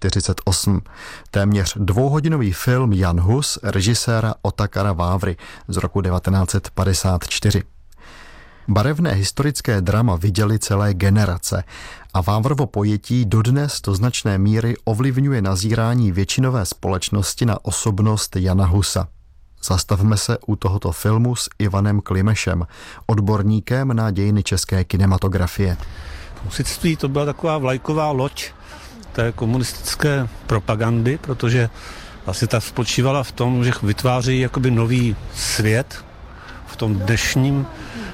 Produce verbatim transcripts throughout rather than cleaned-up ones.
čtyřicet osm. Téměř dvouhodinový film Jan Hus režiséra Otakara Vávry z roku devatenáct set padesát čtyři. Barevné historické drama viděly celé generace a Vávrovo pojetí dodnes do značné míry ovlivňuje nazírání většinové společnosti na osobnost Jana Husa. Zastavme se u tohoto filmu s Ivanem Klimešem, odborníkem na dějiny české kinematografie. Husitství to byla taková vlajková loď té komunistické propagandy, protože vlastně ta spočívala v tom, že vytváří jakoby nový svět v tom dnešním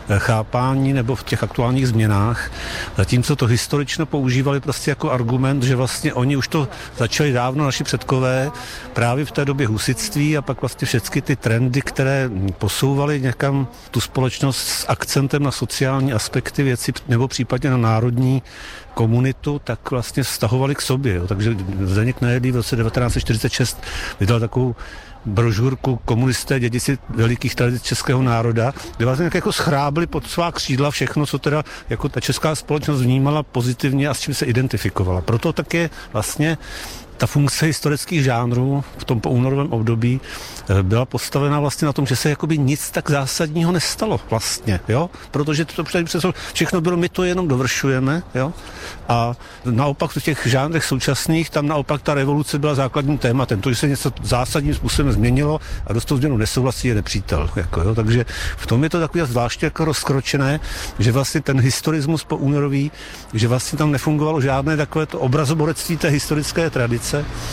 chápání nebo v těch aktuálních změnách, zatímco to historično používali prostě jako argument, že vlastně oni už to začali dávno, naši předkové, právě v té době husitství a pak vlastně všechny ty trendy, které posouvaly někam tu společnost s akcentem na sociální aspekty věci nebo případně na národní komunitu, tak vlastně vztahovali k sobě. Jo. Takže Zdeněk Nejedlý v roce devatenáct set čtyřicet šest vydal takovou brožurku Komunisté dědici velikých tradic českého národa, kde vlastně jako schrábli pod svá křídla všechno, co teda jako ta česká společnost vnímala pozitivně a s čím se identifikovala. Proto také vlastně ta funkce historických žánrů v tom poúnorovém období byla postavena vlastně na tom, že se jakoby nic tak zásadního nestalo vlastně, jo? Protože to přesně všechno bylo, my to jenom dovršujeme, jo? A naopak v těch žánrech současných, tam naopak ta revoluce byla základním tématem, to, že se něco zásadním způsobem změnilo a kdo s tou změnou nesouhlasí, je nepřítel, jako, jo? Takže v tom je to takové zvláště jako rozkročené, že vlastně ten historismus poúnorový, že vlastně tam nefungovalo žádné takové to obrazoborectví té historické tradice,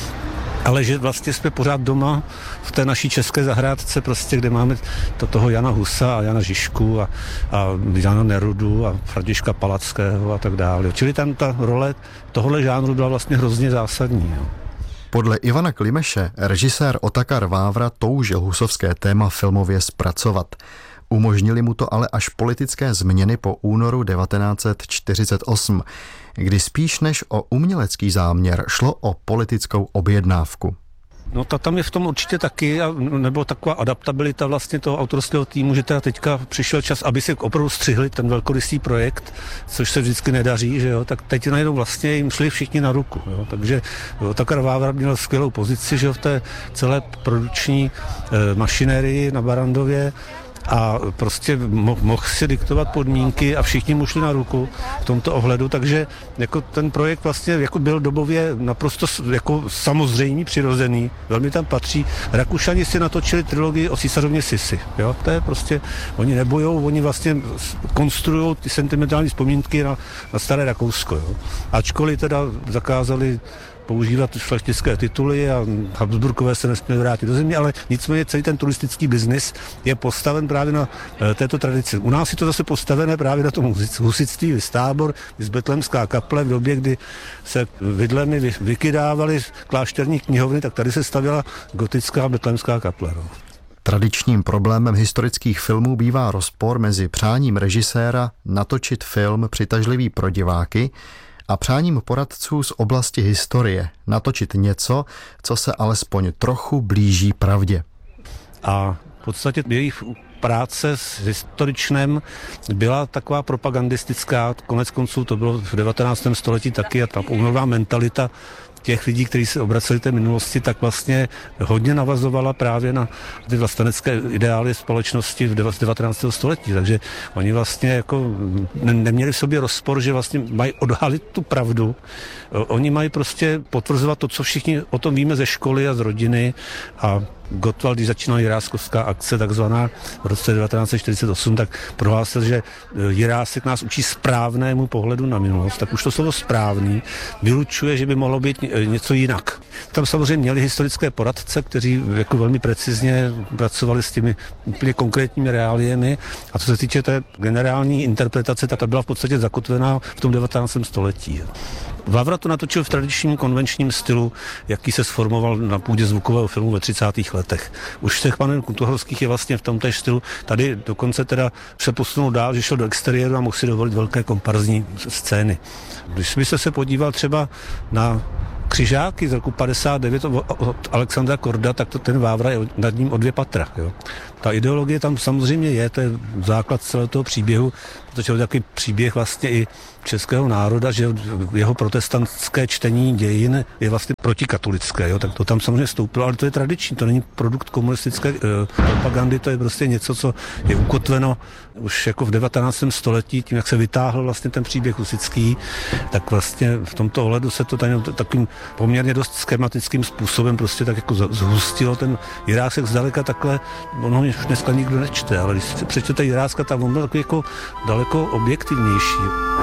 ale že vlastně jsme pořád doma v té naší české zahrádce, prostě, kde máme to, toho Jana Husa a Jana Žižku a, a Jana Nerudu a Františka Palackého a tak dále. Čili tam ta role tohohle žánru byla vlastně hrozně zásadní. Jo. Podle Ivana Klimeše režisér Otakar Vávra toužil husovské téma filmově zpracovat. Umožnili mu to ale až politické změny po únoru devatenáct set čtyřicet osm, kdy spíš než o umělecký záměr šlo o politickou objednávku. No ta tam je v tom určitě taky, nebo taková adaptabilita vlastně toho autorského týmu, že teda teďka přišel čas, aby si opravdu střihli ten velkorysý projekt, což se vždycky nedaří, že jo, tak teď najednou vlastně jim šli všichni na ruku, jo, takže Otakar Vávra měl skvělou pozici, že jo, v té celé produkční e, mašinérii na Barrandově, a prostě mo- mohl si diktovat podmínky a všichni mu šli na ruku v tomto ohledu, takže jako ten projekt vlastně jako byl dobově naprosto jako samozřejmý, přirozený, velmi tam patří. Rakušani si natočili trilogii o císařovně Sisi, jo, to je prostě, oni nebojou, oni vlastně konstruují ty sentimentální vzpomínky na, na staré Rakousko, jo. Ačkoliv teda zakázali používat šlechtické tituly a Habsburkové se nesměli vrátit do země, ale nicméně celý ten turistický biznis je postaven právě na e, této tradici. U nás je to zase postavené právě na tom husitství, Vystábor, Betlémská kaple v době, kdy se vidlemi vy, vykydávaly klášterní knihovny, tak tady se stavěla gotická Betlémská kaple. No. Tradičním problémem historických filmů bývá rozpor mezi přáním režiséra natočit film přitažlivý pro diváky a přáním poradců z oblasti historie natočit něco, co se alespoň trochu blíží pravdě. A v podstatě jejich práce s historičnem byla taková propagandistická, konec konců to bylo v devatenáctém století taky a ta únorová mentalita těch lidí, kteří se obraceli té minulosti, tak vlastně hodně navazovala právě na ty vlastenecké ideály společnosti v devatenáctém století. Takže oni vlastně jako ne- neměli v sobě rozpor, že vlastně mají odhalit tu pravdu. Oni mají prostě potvrzovat to, co všichni o tom víme ze školy a z rodiny. A Gottwald, když začínala Jiráskovská akce, takzvaná v roce devatenáct set čtyřicet osm, tak prohlásil, že Jirásek nás učí správnému pohledu na minulost. Tak už to slovo správný vylučuje, že by mohlo být něco jinak. Tam samozřejmě měli historické poradce, kteří jako velmi precizně pracovali s těmi úplně konkrétními reáliemi. A co se týče té generální interpretace, tak ta byla v podstatě zakotvená v tom devatenáctém století. Vávra to natočil v tradičním konvenčním stylu, jaký se sformoval na půdě zvukového filmu ve třicátých letech. Už všech Panen Kutohorských je vlastně v tomtéž stylu. Tady dokonce teda se posunul dál, že šel do exteriéru a mohl si dovolit velké komparzní scény. Když byste se podíval třeba na křižáky z roku padesát devět od Alexandra Korda, tak to ten Vávra je nad ním o dvě patra. Jo. Ta ideologie tam samozřejmě je, to je základ celého toho příběhu, protože je takový příběh vlastně i českého národa, že jeho protestantské čtení dějin je vlastně protikatolické, jo, tak to tam samozřejmě stoupilo, ale to je tradiční, to není produkt komunistické e, propagandy, to je prostě něco, co je ukotveno už jako v devatenáctém století, tím, jak se vytáhl vlastně ten příběh husitský, tak vlastně v tomto ohledu se to tady takovým poměrně dost schematickým způsobem prostě tak jako zhustilo. Ten Jirásek zdaleka takhle, ono už dneska nikdo nečte, ale když se přečtete Jiráska, tak on byl takový jako daleko objektivnější.